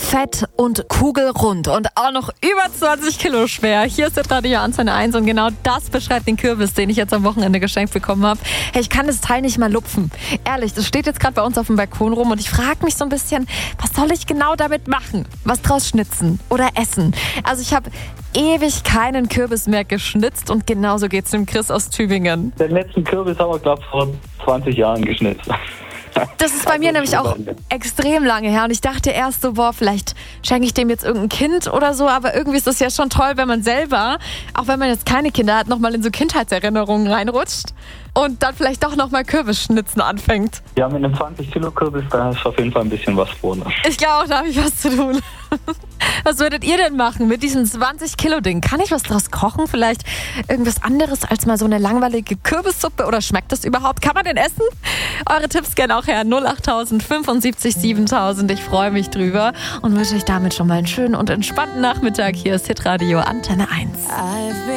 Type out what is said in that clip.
fett und kugelrund und auch noch über 20 Kilo schwer. Hier ist der Radio Antenne 1 und genau das beschreibt den Kürbis, den ich jetzt am Wochenende geschenkt bekommen habe. Hey, ich kann das Teil nicht mal lupfen. Ehrlich, das steht jetzt gerade bei uns auf dem Balkon rum und ich frage mich so ein bisschen, was soll ich genau damit machen? Was draus schnitzen oder essen? Also ich habe ewig keinen Kürbis mehr geschnitzt und genauso geht's dem Chris aus Tübingen. Den letzten Kürbis haben wir, glaube ich, vor 20 Jahren geschnitzt. Das ist bei mir nämlich auch extrem lange her und ich dachte erst so, boah, vielleicht schenke ich dem jetzt irgendein Kind oder so, aber irgendwie ist das ja schon toll, wenn man selber, auch wenn man jetzt keine Kinder hat, nochmal in so Kindheitserinnerungen reinrutscht und dann vielleicht doch nochmal Kürbisschnitzen anfängt. Ja, mit einem 20-Kilo-Kürbis, da ist auf jeden Fall ein bisschen was vor. Ne? Ich glaube auch, da habe ich was zu tun. Was würdet ihr denn machen mit diesem 20-Kilo-Ding? Kann ich was draus kochen? Vielleicht irgendwas anderes als mal so eine langweilige Kürbissuppe? Oder schmeckt das überhaupt? Kann man den essen? Eure Tipps gerne auch her. 08000 75 7000. Ich freue mich drüber und wünsche euch damit schon mal einen schönen und entspannten Nachmittag. Hier ist Hitradio Antenne 1.